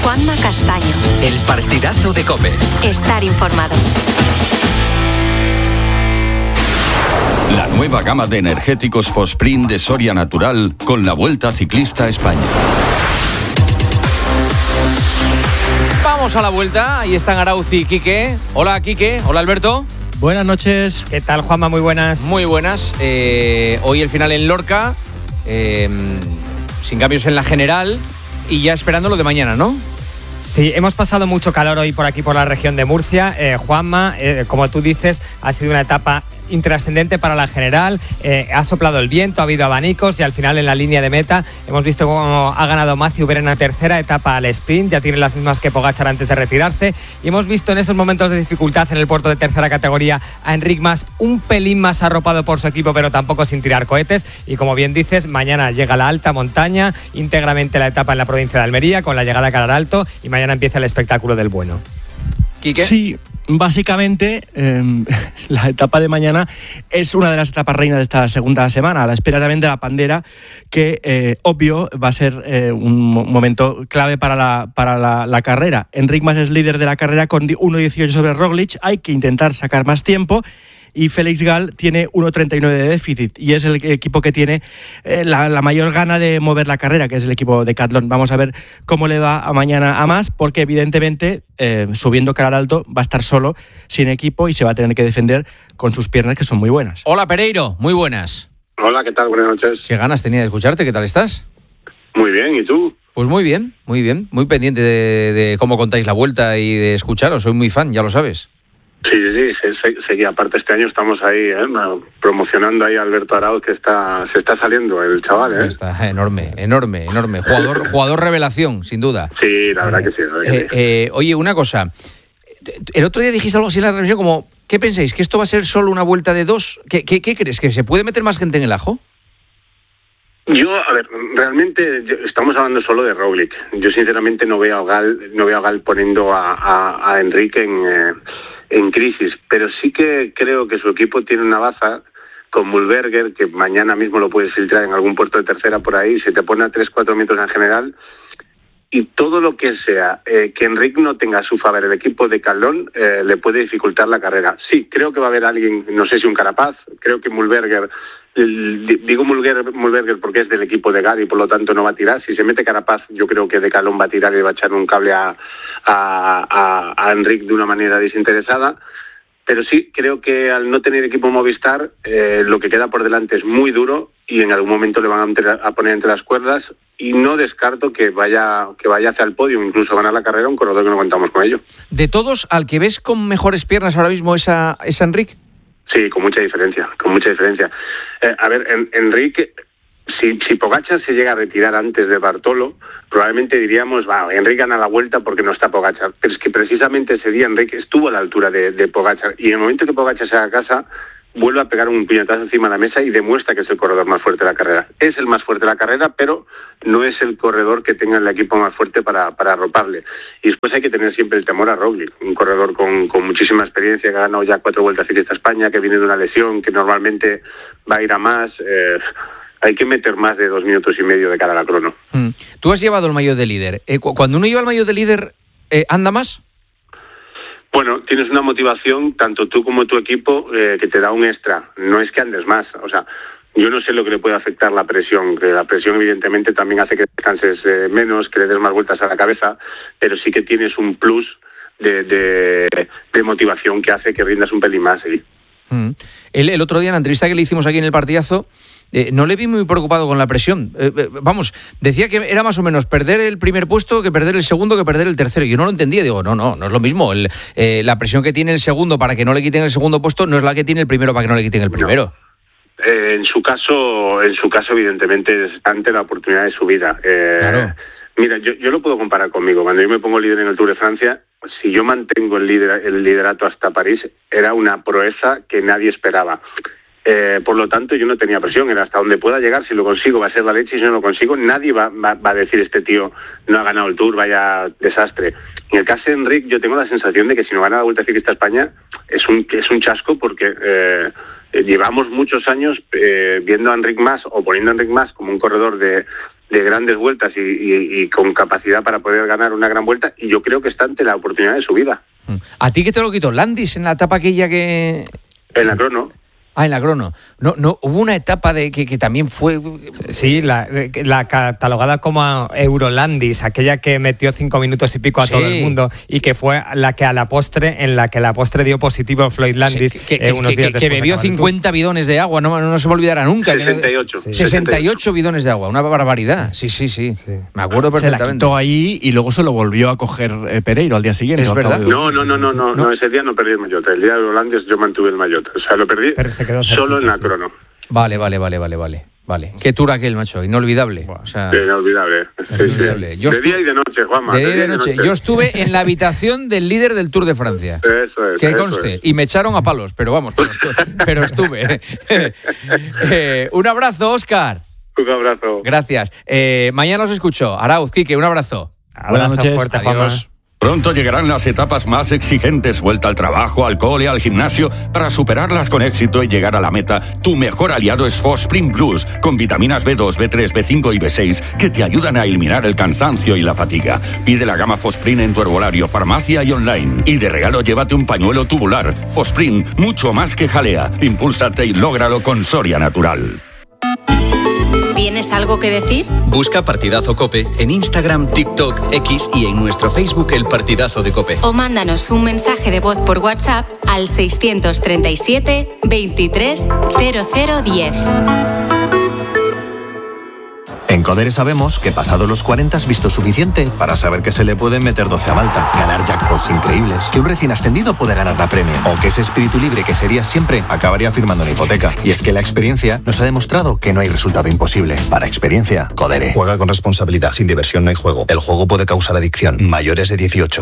Juanma Castaño. El partidazo de COPE. Estar informado. La nueva gama de energéticos Fosprint de Soria Natural con la Vuelta Ciclista a España. Vamos a la vuelta, ahí están Arauz y Quique. Hola Quique, hola Alberto. Buenas noches. ¿Qué tal, Juanma? Muy buenas. Muy buenas. Hoy el final en Lorca, sin cambios en la general y ya esperando lo de mañana, ¿no? Sí, hemos pasado mucho calor hoy por aquí, por la región de Murcia. Juanma, como tú dices, ha sido una etapa intrascendente para la general. Ha soplado el viento, ha habido abanicos y al final en la línea de meta hemos visto cómo ha ganado Matthew Webber en la tercera etapa al sprint. Ya tiene las mismas que Pogačar antes de retirarse. Y hemos visto en esos momentos de dificultad en el puerto de tercera categoría a Enric Mas un pelín más arropado por su equipo, pero tampoco sin tirar cohetes. Y como bien dices, mañana llega la alta montaña, íntegramente la etapa en la provincia de Almería, con la llegada a Calar Alto, y mañana empieza el espectáculo del bueno. ¿Quique? Sí. Básicamente, la etapa de mañana es una de las etapas reinas de esta segunda semana, a la espera también de la Pandera, que obvio va a ser un momento clave para la carrera. Enric Mas es líder de la carrera con 1.18 sobre Roglic, hay que intentar sacar más tiempo. Y Félix Gall tiene 1.39 de déficit y es el equipo que tiene la mayor gana de mover la carrera, que es el equipo de Decathlon. Vamos a ver cómo le va mañana a Mas, porque evidentemente subiendo Calar Alto va a estar solo, sin equipo, y se va a tener que defender con sus piernas, que son muy buenas. Hola Pereiro, muy buenas. Hola, ¿qué tal? Buenas noches. Qué ganas tenía de escucharte, ¿qué tal estás? Muy bien, ¿y tú? Pues muy bien, muy pendiente de cómo contáis la vuelta y de escucharos, soy muy fan, ya lo sabes. Sí, aparte este año estamos ahí promocionando ahí a Alberto Arauz, que se está saliendo el chaval. Está enorme. Jugador revelación, sin duda. Sí, la verdad que sí. Oye, una cosa, el otro día dijiste algo así en la revisión como, ¿qué pensáis? ¿Que esto va a ser solo una vuelta de dos? ¿Qué crees? ¿Que se puede meter más gente en el ajo? Yo, a ver, realmente estamos hablando solo de Roglic. Yo sinceramente no veo a Gall poniendo a Enrique en crisis, pero sí que creo que su equipo tiene una baza con Mühlberger, que mañana mismo lo puedes filtrar en algún puerto de tercera por ahí, se te pone a 3-4 metros en general, y todo lo que sea que Enric no tenga a su favor el equipo de Caldón le puede dificultar la carrera. Sí, creo que va a haber alguien, no sé si un Carapaz, creo que Mühlberger, digo Mühlberger porque es del equipo de Gall y por lo tanto no va a tirar. Si se mete Carapaz, yo creo que de Caldón va a tirar y va a echar un cable a Enric de una manera desinteresada. Pero sí, creo que al no tener equipo Movistar, lo que queda por delante es muy duro y en algún momento le van a poner entre las cuerdas, y no descarto que vaya hacia el podio, incluso ganar la carrera, un corredor que no contamos con ello. ¿De todos, al que ves con mejores piernas ahora mismo es a Enric? Sí, con mucha diferencia. A ver, Enric, si Pogačar se llega a retirar antes de Bartolo, probablemente diríamos, Enric gana la vuelta porque no está Pogačar. Pero es que precisamente ese día Enric estuvo a la altura de Pogačar, y en el momento que Pogačar se haga a casa, vuelve a pegar un puñetazo encima de la mesa y demuestra que es el corredor más fuerte de la carrera. Es el más fuerte de la carrera, pero no es el corredor que tenga el equipo más fuerte para arroparle. Y después hay que tener siempre el temor a Roglic, un corredor con muchísima experiencia, que ha ganado ya 4 vueltas ciclistas a España, que viene de una lesión, que normalmente va a ir a más. Hay que meter más de 2 minutos y medio de cara a la crono. Tú has llevado el maillot de líder. Cuando uno lleva el maillot de líder, ¿anda más? Bueno, tienes una motivación, tanto tú como tu equipo, que te da un extra. No es que andes más. O sea, yo no sé lo que le puede afectar la presión. Que la presión, evidentemente, también hace que descanses menos, que le des más vueltas a la cabeza, pero sí que tienes un plus de motivación que hace que rindas un pelín más. ¿Sí? El otro día, en la entrevista que le hicimos aquí en el partidazo, no le vi muy preocupado con la presión. Decía que era más o menos perder el primer puesto que perder el segundo, que perder el tercero. Yo no lo entendía, digo, no es lo mismo. La presión que tiene el segundo para que no le quiten el segundo puesto no es la que tiene el primero para que no le quiten el primero. No. En su caso, evidentemente, es ante la oportunidad de su vida. Claro. Mira, yo lo puedo comparar conmigo. Cuando yo me pongo líder en el Tour de Francia, si yo mantengo el liderato hasta París, era una proeza que nadie esperaba. Por lo tanto, yo no tenía presión, era hasta donde pueda llegar. Si lo consigo va a ser la leche, y si no lo consigo nadie va a decir, este tío no ha ganado el Tour, vaya desastre. En el caso de Enric, yo tengo la sensación de que si no gana la Vuelta Ciclista a España es un chasco, porque llevamos muchos años viendo a Enric Mas, o poniendo a Enric Mas como un corredor de grandes vueltas y con capacidad para poder ganar una gran vuelta, y yo creo que está ante la oportunidad de su vida. ¿A ti qué te lo quitó? ¿Landis en la etapa aquella que...? En la crono. En la crono. No, hubo una etapa de que también fue... Sí, la catalogada como Eurolandis, aquella que metió 5 minutos y pico a todo el mundo, y que fue en la que a la postre dio positivo Floyd Landis unos días después. Que bebió 50 bidones de agua, no se me olvidará nunca. 68. 68 bidones de agua, una barbaridad. Sí. Me acuerdo perfectamente. Se la quitó ahí y luego se lo volvió a coger Pereiro al día siguiente. ¿Es verdad? No, ese día no perdí el maillot. El día de Eurolandis yo mantuve el maillot. O sea, lo perdí solo en la crono. Vale. Qué tour aquel, macho, inolvidable. O sea, inolvidable. Sí. De día y de noche, Juanma. De día y de noche. Yo estuve en la habitación del líder del Tour de Francia. Eso es. Que conste. Y me echaron a palos, pero vamos, pero estuve. Un abrazo, Óscar. Un abrazo. Gracias. Mañana os escucho. Arauz, Quique, un abrazo. Buenas noches. Fuerte, Juanma. Pronto llegarán las etapas más exigentes, vuelta al trabajo, al cole, al gimnasio. Para superarlas con éxito y llegar a la meta, tu mejor aliado es Fosprint Plus, con vitaminas B2, B3, B5 y B6 que te ayudan a eliminar el cansancio y la fatiga. Pide la gama Fosprint en tu herbolario, farmacia y online. Y de regalo llévate un pañuelo tubular. Fosprint, mucho más que jalea. Impúlsate y lógralo con Soria Natural. ¿Tienes algo que decir? Busca Partidazo COPE en Instagram, TikTok, X y en nuestro Facebook El Partidazo de COPE. O mándanos un mensaje de voz por WhatsApp al 637 23 0010. En Codere sabemos que pasado los 40 has visto suficiente para saber que se le pueden meter 12 a Malta, ganar jackpots increíbles, que un recién ascendido puede ganar la Premier, o que ese espíritu libre que sería siempre acabaría firmando una hipoteca. Y es que la experiencia nos ha demostrado que no hay resultado imposible. Para experiencia, Codere. Juega con responsabilidad. Sin diversión no hay juego. El juego puede causar adicción. Mayores de 18.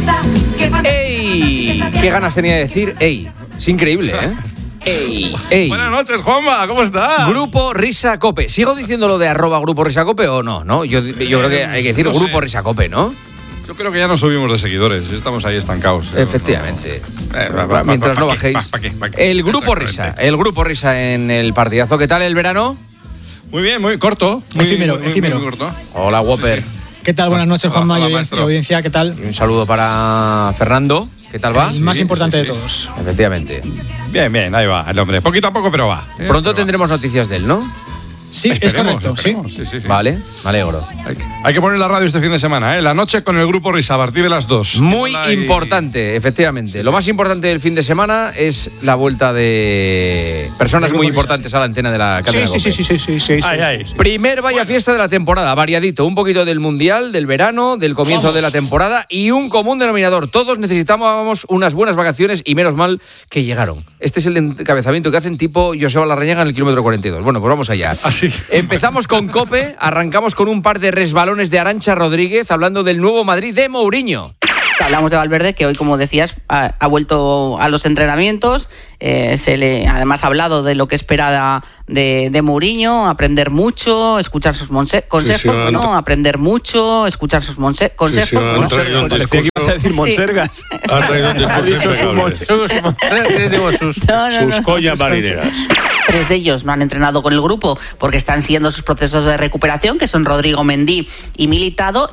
¡Ey! ¿Qué ganas tenía de decir? ¡Ey! Es increíble, ¿eh? Ey. Buenas noches, Juanma, ¿cómo estás? Grupo Risa Cope. ¿Sigo diciendo lo de @Grupo Risa Cope o no? ¿No? Yo creo que hay que decir Grupo Risa Cope, ¿no? Yo creo que ya no subimos de seguidores, estamos ahí estancados. Efectivamente. Mientras no bajéis. El Grupo Risa. El Grupo Risa en el partidazo. ¿Qué tal el verano? Muy bien, muy corto. Efímero. Muy corto. Hola, Whopper. Sí. ¿Qué tal? Buenas noches, Juanma y audiencia. ¿Qué tal? Y un saludo para Fernando. ¿Qué tal va? El más importante de todos. Efectivamente. Bien, ahí va el hombre. Poquito a poco, pero va. Pronto tendremos noticias de él, ¿no? Sí, esperemos, es correcto. Sí. Vale, me alegro. Hay que poner la radio este fin de semana, ¿eh? La noche con el Grupo Risa a partir de las 2. Muy importante, efectivamente. Lo más importante del fin de semana es la vuelta de personas muy importantes a la antena de la cadena COPE. Sí. Ay. Primer vaya fiesta de la temporada, variadito, un poquito del Mundial, del verano, del comienzo de la temporada y un común denominador. Todos necesitábamos unas buenas vacaciones y menos mal que llegaron. Este es el encabezamiento que hacen tipo Joseba Larrañaga en el kilómetro 42. Bueno, pues vamos allá. Así. Empezamos con COPE, arrancamos con un par de resbalones de Arantxa Rodríguez hablando del nuevo Madrid de Mourinho. Hablamos de Valverde, que hoy, como decías, ha vuelto a los entrenamientos. Además ha hablado de lo que espera de Mourinho, aprender mucho, escuchar sus consejos, ¿no? Aprender mucho, escuchar sus consejos. ¿no? Parecía que ibas a decir Monsergas. Ha traído un discurso sus collas marineras. 3 de ellos no han entrenado con el grupo porque están siguiendo sus procesos de recuperación, que son Rodrigo, Mendy y Militao,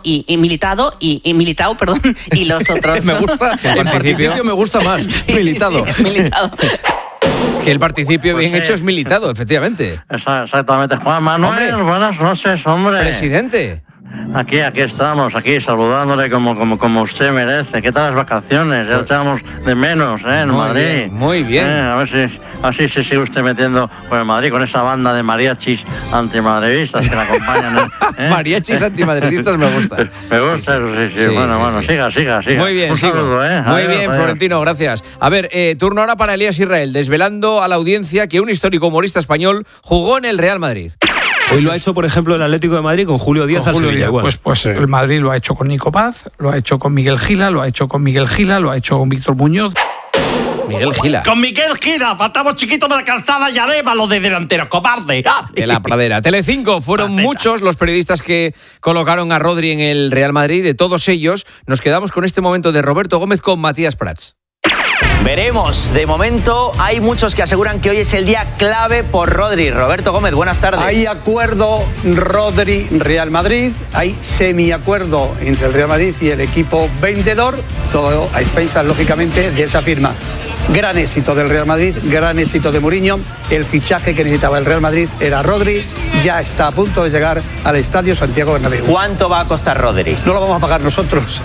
y los otros. Me gusta, el participio me gusta más, sí, Militado. Que el participio bien hecho es Militado, efectivamente. Exactamente. Juan Manuel, buenas noches, hombre. Presidente. Aquí estamos, saludándole como usted merece. ¿Qué tal las vacaciones? Ya echamos de menos, en Madrid. Muy bien. A ver si así se sigue usted metiendo por el Madrid con esa banda de mariachis antimadridistas que la acompañan. Mariachis antimadridistas me gusta. Me gusta, sí. Bueno, siga. Muy bien, un saludo, Muy bien, Florentino, gracias. A ver, turno ahora para Elías Israel, desvelando a la audiencia que un histórico humorista español jugó en el Real Madrid. Hoy lo ha hecho, por ejemplo, el Atlético de Madrid con Julio Díaz al Sevilla. Pues el Madrid lo ha hecho con Nico Paz, lo ha hecho con Miguel Gila, lo ha hecho con Víctor Muñoz. Miguel Gila. Con Miguel Gila, faltamos chiquito de la calzada y Arévalo de delantero cobarde. De la pradera. Telecinco, fueron muchos los periodistas que colocaron a Rodri en el Real Madrid. De todos ellos, nos quedamos con este momento de Roberto Gómez con Matías Prats. Veremos. De momento hay muchos que aseguran que hoy es el día clave por Rodri. Roberto Gómez, buenas tardes. Hay acuerdo Rodri-Real Madrid, hay semiacuerdo entre el Real Madrid y el equipo vendedor, todo a expensas, lógicamente, de esa firma. Gran éxito del Real Madrid, gran éxito de Mourinho. El fichaje que necesitaba el Real Madrid era Rodri, ya está a punto de llegar al Estadio Santiago Bernabéu. ¿Cuánto va a costar Rodri? No lo vamos a pagar nosotros.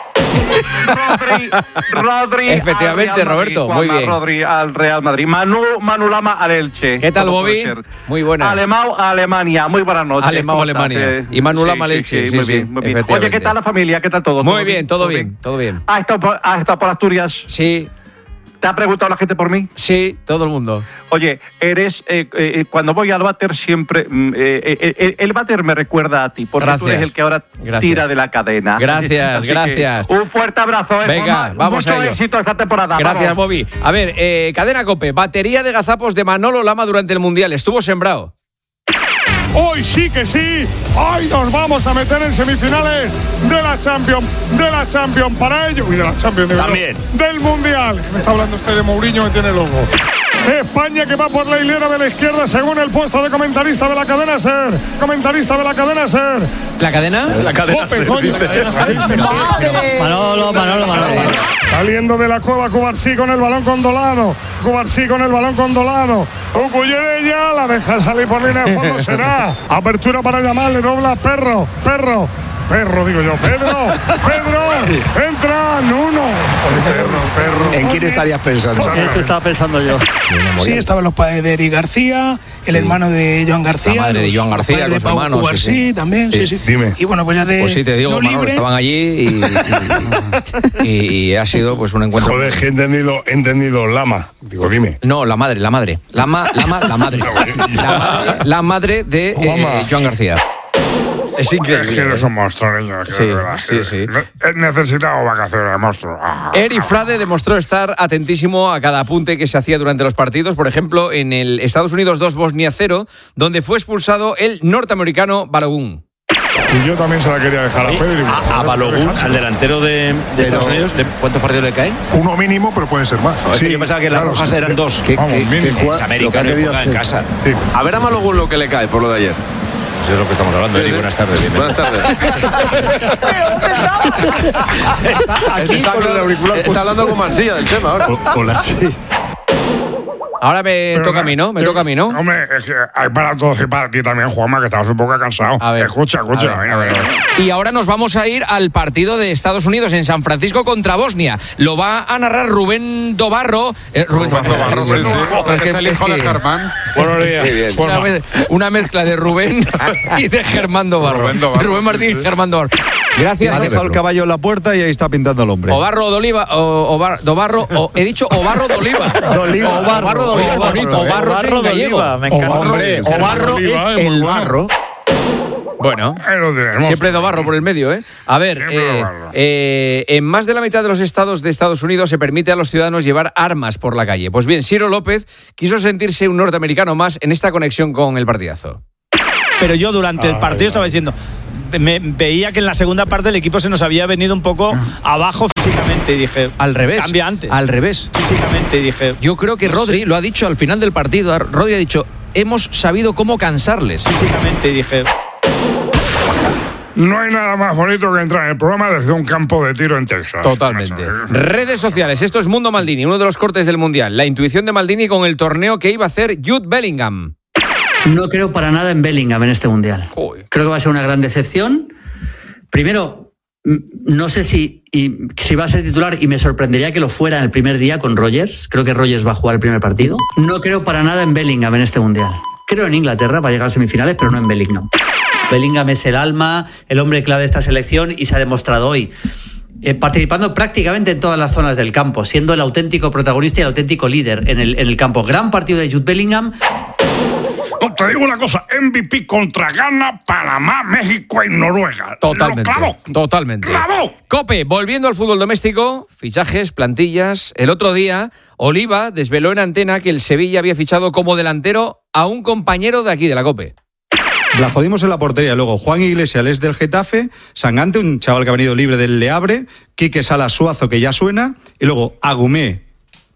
Rodri efectivamente, Roberto, Madrid, muy bien. Rodri al Real Madrid. Manu Lama al Elche. ¿Qué tal, Bobby? Muy buenas. Alemão a Alemania. Muy buenas noches. Alemão a Alemania. Y Manu Lama al Elche. Sí, muy bien. Oye, ¿qué tal la familia? ¿Qué tal todo? Muy bien, todo bien. ¿Has estado por Asturias? Sí. ¿Te ha preguntado la gente por mí? Sí, todo el mundo. Oye, eres cuando voy al váter siempre el váter me recuerda a ti, porque Gracias. tú eres el que ahora tira de la cadena. Gracias, Así gracias. Un fuerte abrazo. Venga, vamos mucho a ello. éxito esta temporada. Gracias, vamos. Bobby. A ver, Cadena COPE, batería de gazapos de Manolo Lama durante el Mundial. Estuvo sembrado. Hoy sí que sí, hoy nos vamos a meter en semifinales de la Champions para ello y de la Champions También. del Mundial. Me está hablando usted de Mourinho, me tiene loco. España que va por la hilera de la izquierda según el puesto de comentarista de la cadena SER. ¿La cadena? La cadena Jope, SER, coño, dice. la cadena SER. Manolo. Saliendo de la cueva, Cubarsí con el balón con Dolano. Ucuyerella la deja salir por línea de fondo, será. Apertura para llamarle, dobla Perro, digo yo. Pedro, entra Nuno. Perro. ¿En quién estarías pensando? Esto estaba pensando yo. Sí, estaban los padres de Eric García, el hermano de Joan García. La madre de Joan García, los con su padres de hermano. Pau Cubarsí, Sí. también, sí. Dime. Y bueno, pues ya de. Pues sí, te digo, no Manolo, libre. estaban allí y ha sido pues un encuentro. Joder, que he entendido Lama. Digo, dime. No, la madre. La madre de Joan García. Es increíble. Es que eres un monstruo, niño. Sí, sí. He necesitado vacaciones, monstruo. Eri Frade demostró estar atentísimo a cada apunte que se hacía durante los partidos. Por ejemplo, en el Estados Unidos 2, Bosnia 0, donde fue expulsado el norteamericano Balogun. Y yo también se la quería dejar a Pedri. A Balogun, al delantero de Estados Unidos, ¿cuántos partidos le caen? Uno mínimo, pero puede ser más. Sí, yo pensaba que las rojas eran dos. Es americano y juega en casa. Sí. A ver a Balogun lo que le cae por lo de ayer. Eso es lo que estamos hablando, Eri. Buenas tardes, bienvenido. Buenas tardes. Está hablando con Mansilla del tema ahora. Hola, sí. Ahora me toca a mí, ¿no? Hombre, es que hay para todos y para ti también, Juanma, que estabas un poco cansado. A ver. Escucha. A ver. Y ahora nos vamos a ir al partido de Estados Unidos en San Francisco contra Bosnia. Lo va a narrar Rubén Dobarro. Rubén Dobarro, sí. Es que es el hijo de Germán. Buenos días. Una mezcla de Rubén y de Germán Dobarro. Rubén Martín y Germán Dobarro. Gracias. Ha dejado el caballo en la puerta y ahí está pintando al hombre. Obarro de Oliva, he dicho Obarro de Oliva. Obarro de Oliva, me encanta. Hombre, Obarro es el barro. Bueno, siempre Dobarro por el medio, ¿eh? A ver, en más de la mitad de los estados de Estados Unidos se permite a los ciudadanos llevar armas por la calle. Pues bien, Ciro López quiso sentirse un norteamericano más en esta conexión con el partidazo. Pero yo durante el partido estaba diciendo, veía que en la segunda parte el equipo se nos había venido un poco abajo físicamente y dije, al revés. Cambia antes. Al revés. Físicamente dije. Yo creo que Rodri lo ha dicho al final del partido. Rodri ha dicho, hemos sabido cómo cansarles. Físicamente dije. No hay nada más bonito que entrar en el programa desde un campo de tiro en Texas. Totalmente. Redes sociales. Esto es Mundo Maldini, uno de los cortes del Mundial. La intuición de Maldini con el torneo que iba a hacer Jude Bellingham. No creo para nada en Bellingham en este Mundial. Joder. Creo que va a ser una gran decepción. Primero, no sé si va a ser titular y me sorprendería que lo fuera en el primer día con Rodgers. Creo que Rodgers va a jugar el primer partido. No creo para nada en Bellingham en este Mundial. Creo en Inglaterra para llegar a semifinales, pero no en Bellingham. Bellingham es el alma, el hombre clave de esta selección y se ha demostrado hoy. Participando prácticamente en todas las zonas del campo, siendo el auténtico protagonista y el auténtico líder en el campo. Gran partido de Jude Bellingham. No, te digo una cosa, MVP contra Ghana, Panamá, México y Noruega. Totalmente. Totalmente. ¡Clavó! Cope, volviendo al fútbol doméstico, fichajes, plantillas. El otro día, Oliva desveló en antena que el Sevilla había fichado como delantero a un compañero de aquí, de la Cope. La jodimos en la portería. Luego, Juan Iglesias es del Getafe, Sangante, un chaval que ha venido libre del Le Havre, Quique Salas Suazo, que ya suena, y luego Agumé,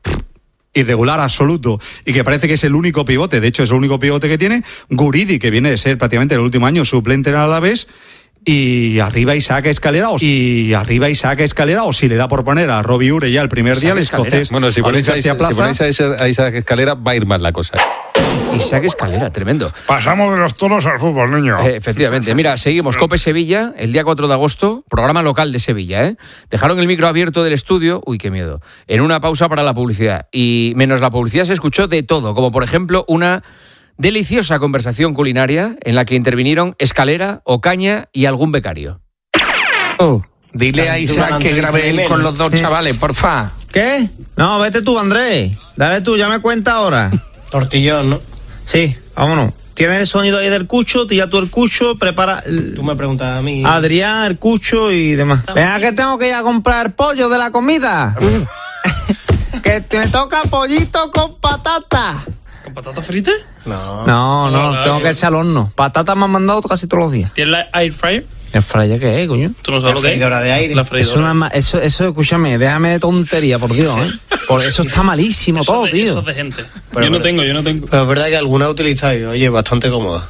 irregular absoluto y que parece que es el único pivote, de hecho es el único pivote que tiene, Guridi, que viene de ser prácticamente el último año suplente en el Alavés, y arriba Isaac Escalera o si le da por poner a Robbie Ure ya el primer día, el escocés. Bueno, si ponéis a Isaac Escalera va a ir mal la cosa. Isaac Escalera, tremendo. Pasamos de los toros al fútbol, niño. Efectivamente. Mira, seguimos. COPE Sevilla, el día 4 de agosto, programa local de Sevilla, ¿eh? Dejaron el micro abierto del estudio, uy, qué miedo, en una pausa para la publicidad. Y menos la publicidad se escuchó de todo, como por ejemplo una deliciosa conversación culinaria en la que intervinieron Escalera, Ocaña y algún becario. Dile a Isaac que grabe él con los dos chavales, porfa. ¿Qué? No, vete tú, Andrés. Dale tú, ya me cuenta ahora. Tortillón, ¿no? Sí, vámonos. ¿Tienes el sonido ahí del cucho? Tira tú el cucho, prepara... Tú me preguntas a mí. Adrián, el cucho y demás. Venga, que tengo que ir a comprar pollo de la comida. Que me toca pollito con patata. ¿Con patatas fritas? No, tengo que echar al horno. Patatas me han mandado casi todos los días. ¿Tienes la air fryer? ¿El fryer qué es, coño? ¿Tú no sabes lo que es? La freidora de aire. La freidora. Eso, escúchame, déjame de tontería, por Dios, ¿eh? Por eso está malísimo todo, tío. Eso es de gente. Yo no tengo. Pero es verdad que alguna utilizáis, oye, bastante cómoda.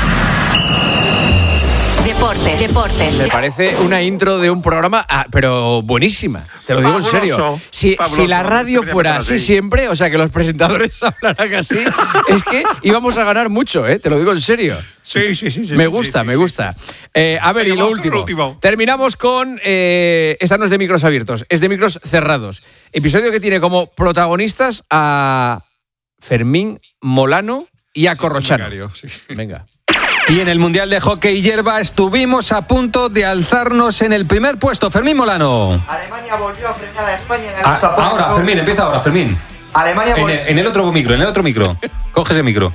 Deportes. Me parece una intro de un programa, pero buenísima. Te lo digo en serio. Si la radio fuera así siempre, o sea, que los presentadores hablaran así, es que íbamos a ganar mucho, ¿eh? Te lo digo en serio. Sí. Me gusta. A ver, y lo último. Terminamos con... esta no es de micros abiertos, es de micros cerrados. Episodio que tiene como protagonistas a Fermín Molano y a Corrochano. Venga. Y en el Mundial de Hockey Hierba estuvimos a punto de alzarnos en el primer puesto. Fermín Molano. Alemania volvió a frenar a España en ahora, Fermín, empieza ahora, Fermín. Alemania en el otro micro. Coge ese micro.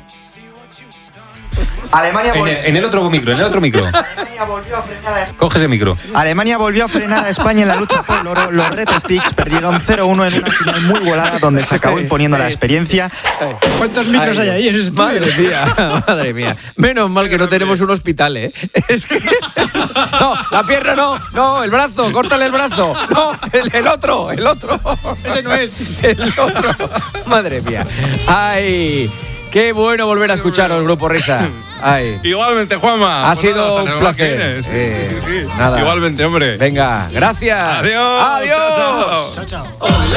En el otro micro. Alemania volvió a frenar a España. Coge ese micro. Alemania volvió a frenar a España en la lucha por el oro. Los Red Sticks perdieron 0-1 en una final muy volada donde se acabó imponiendo la experiencia. ¿Cuántos micros hay ahí en ese estudio? Madre mía. Menos mal que no tenemos un hospital, ¿eh? Es que... No, la pierna no, el brazo, córtale el brazo. No, el otro. Ese no es. El otro. Madre mía. Ay... Qué bueno volver a escucharos, Grupo Risa. Ay. Igualmente, Juanma. Ha sido un placer. Sí. Nada. Igualmente, hombre. Venga, gracias. Adiós. Adiós. Chao.